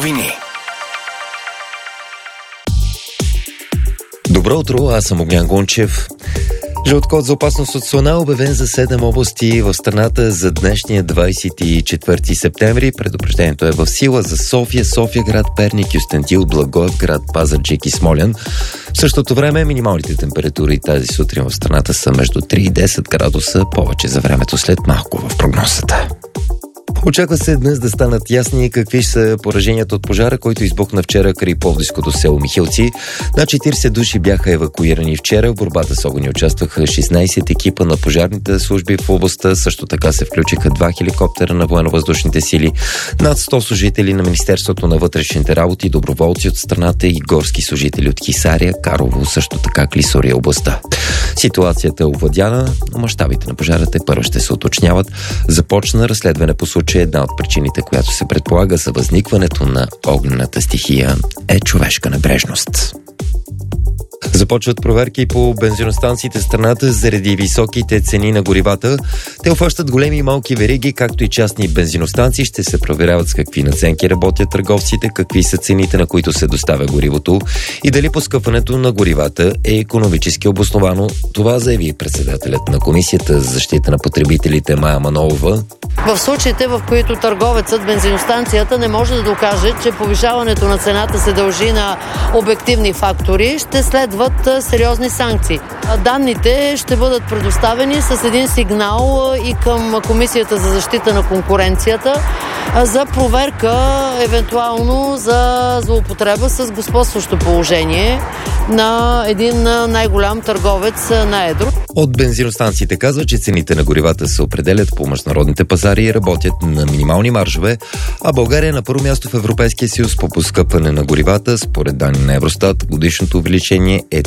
новини. Добро утро, аз съм Огнян Гунчев. Жълт код за опасност от слона обявен за 7 области в страната за днешния 24 септември. Предупреждението е в сила за София, София-град, Перник, Кюстендил, Благоевград, Пазарджик и Смолян. В същото време минималните температури тази сутрин в страната са между 3 и 10 градуса, повече за времето след малко в прогнозата. Очаква се днес да станат ясни какви са пораженията от пожара, който избухна вчера край пловдивското село Михилци. На 40 души бяха евакуирани вчера. В борбата с огъня участваха 16 екипа на пожарните служби в областта. Също така се включиха 2 хеликоптера на военновъздушните сили, над 100 служители на Министерството на вътрешните работи, доброволци от страната и горски служители от Хисаря, Карлово, също така Клисурия областта. Ситуацията е овладяна, но мащабите на пожарата първо ще се уточняват. Започна разследване по случая. Една от причините, която се предполага за възникването на огнената стихия, е човешка небрежност. Започват проверки по бензиностанциите в страната заради високите цени на горивата. Те обхващат големи и малки вериги, както и частни бензиностанции. Ще се проверяват с какви наценки работят търговците, какви са цените, на които се доставя горивото и дали поскъпването на горивата е икономически обосновано. Това заяви председателят на Комисията за защита на потребителите Мая Манолова. В случаите, в които търговецът, бензиностанцията не може да докаже, че повишаването на цената се дължи на обективни фактори, ще следват сериозни санкции. Данните ще бъдат предоставени с един сигнал и към Комисията за защита на конкуренцията за проверка, евентуално за злоупотреба с господстващо положение на един най-голям търговец на едро. От бензиностанциите казва, че цените на горивата се определят по международните пазари и работят на минимални маржове, а България е на първо място в Европейския съюз по поскъпване на горивата. Според данни на Евростат, годишното увеличение е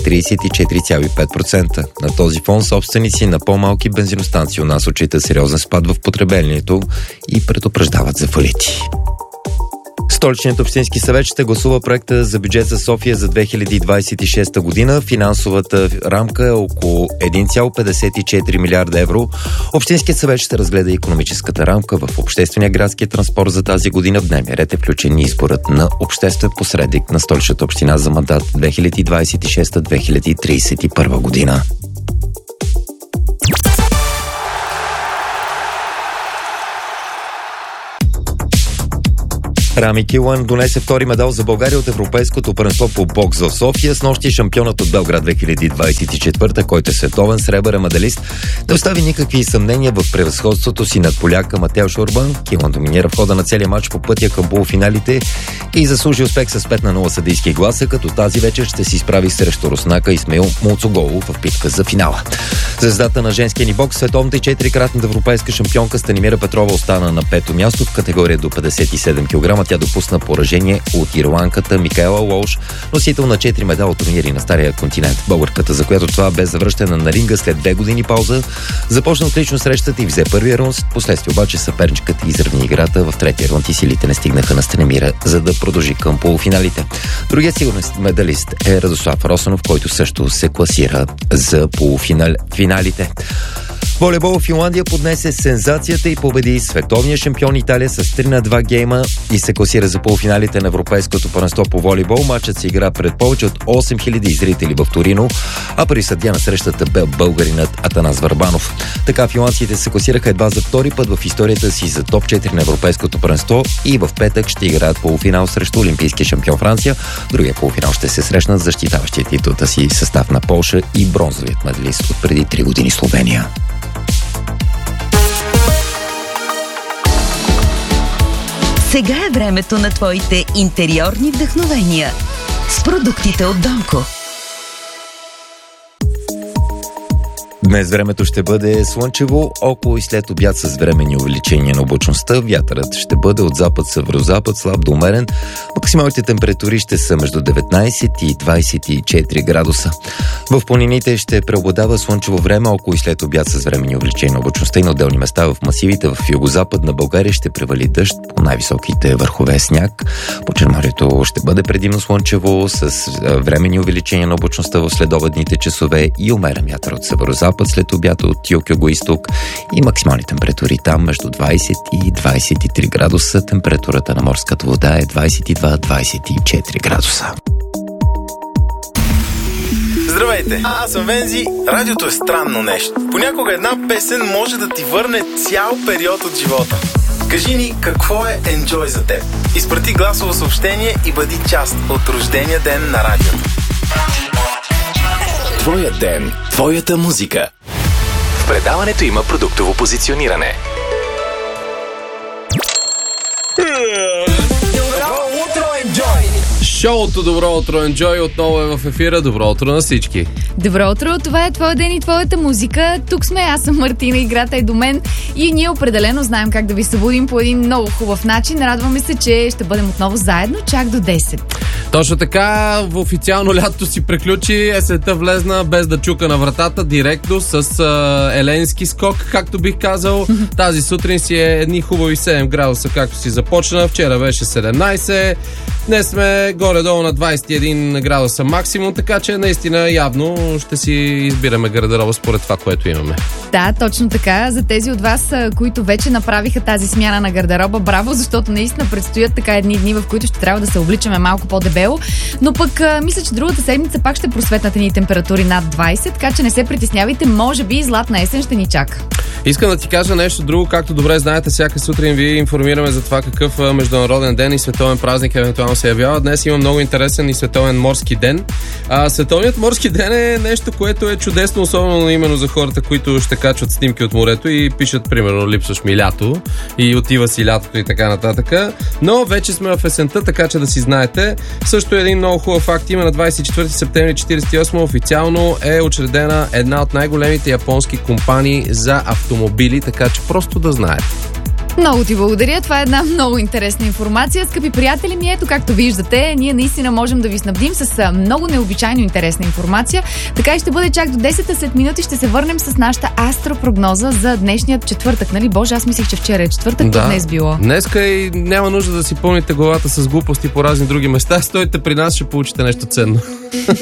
34,5%. На този фон собственици на по-малки бензиностанции у нас отчита сериозен спад в потреблението и предупреждават за фалити. Столичният общински съвет ще гласува проекта за бюджет за София за 2026 година. Финансовата рамка е около 1,54 милиарда евро. Общинският съвет ще разгледа икономическата рамка в обществения градски транспорт за тази година. В дневния ред е включен изборът на обществен посредник на Столичната община за мандат 2026-2031 година. Рами Килан донесе втори медал за България от Европейското първенство по бокс в София. Снощи шампионът от Белград 2024, който е световен сребърен медалист, не остави никакви съмнения в превъзходството си над поляка Матеуш Урбан. Килан доминира в хода на целия матч по пътя към полуфиналите и заслужи успех с 5-0 съдийски гласа, като тази вечер ще се изправи срещу руснака Исмаил Муцуголов в битка за финала. Звездата на женския ни бокс, световната и 4-кратната европейска шампионка Станимира Петрова остана на 5-то място в категория до 57 кг. Тя допусна поражение от ирландката Микаела Лоуш, носител на 4 медала от турнири на Стария континент. Българката, за която това бе завръщана на ринга след 2 години пауза, започна отлично срещата и взе първия раунд. Последствие обаче съперничката изравни играта. В третия раунд и силите не стигнаха на Станимира, за да продължи към полуфиналите. Другият сигурен медалист е Радослав Росанов, който също се класира за полуфиналите. Волейбол в Финландия поднесе сензацията и победи световния шампион Италия с 3-2 гейма и се класира за полуфиналите на Европейското първенство по волейбол. Матчът се игра пред повече от 8000 зрители в Торино, а при съдия на срещата бе българинът Атанас Върбанов. Така финландците се класираха едва за втори път в историята си за топ 4 на Европейското първенство и в петък ще играят полуфинал срещу олимпийския шампион Франция. Другия полуфинал ще се срещнат защитаващия титлата си състав на Полша и бронзовият медалист от преди 3 години Словения. Сега е времето на твоите интериорни вдъхновения с продуктите от Донко. Днес времето ще бъде слънчево, около и след обяд с временни увеличения на облачността. Вятърът ще бъде от запад-северозапад, слаб до умерен. Максималните температури ще са между 19 и 24 градуса. В планините ще преобладава слънчево време, около и след обяд с временни увеличения на облачността и на отделни места в масивите в югозападна България ще превали дъжд, по най-високите върхове сняг. По Черноморието ще бъде предимно слънчево с временни увеличения на облачността в следобедните часове и умерен вятър от северозапад. запад след обяд от юг-юго-исток и максимални температури там между 20 и 23 градуса. Температурата на морската вода е 22-24 градуса. Здравейте, аз съм Вензи. Радиото е странно нещо. Понякога една песен може да ти върне цял период от живота. Кажи ни какво е Enjoy за теб. Изпрати гласово съобщение и бъди част от рождения ден на радиото. Твоя ден, твоята музика. В предаването има продуктово позициониране. Шоуто Добро утро, Enjoy отново е в ефира. Добро утро на всички. Добро утро, това е твоя ден и твоята музика. Тук сме, аз съм Мартина, играта е до мен и ние определено знаем как да ви събудим по един много хубав начин. Радваме се, че ще бъдем отново заедно чак до 10. Точно така, официално лятото си приключи, есента влезна без да чука на вратата, директно с еленски скок, както бих казал. Тази сутрин си е едни хубави 7 градуса, както си започна. Вчера беше 17, днес сме горе-долу на 21 градуса максимум, така че наистина явно ще си избираме гардероба според това, което имаме. Да, точно така. За тези от вас, които вече направиха тази смяна на гардероба, браво, защото наистина предстоят така едни дни, в които ще трябва да се обличаме малко по-дебело. Но пък мисля, че другата седмица пак ще просветнат едни температури над 20, така че не се притеснявайте, може би златна есен ще ни чака. Искам да ти кажа нещо друго. Както добре знаете, всяка сутрин ви информираме за това какъв международен ден и световен празник евентуално се явява. Днес има много интересен и световен морски ден. Световният морски ден е нещо, което е чудесно, особено именно за хората, които ще качват снимки от морето и пишат, примерно, липсваш ми лято и отива си лятото и така нататък. Но вече сме в есента, така че да си знаете. Също един много хубав факт има: на 24 септември 1948 официално е учредена една от най-големите японски компании за автомобили, така че просто да знаете. Много ти благодаря. Това е една много интересна информация. Скъпи приятели ми, ето както виждате, ние наистина можем да ви снабдим с много необичайно интересна информация. Така и ще бъде чак до 10 след минути. Ще се върнем с нашата астропрогноза за днешният четвъртък. Нали? Боже, аз мислих, че вчера е четвъртък, да, днес било. Днеска и няма нужда да си пълните главата с глупости по разни други места. Стойте при нас, ще получите нещо ценно.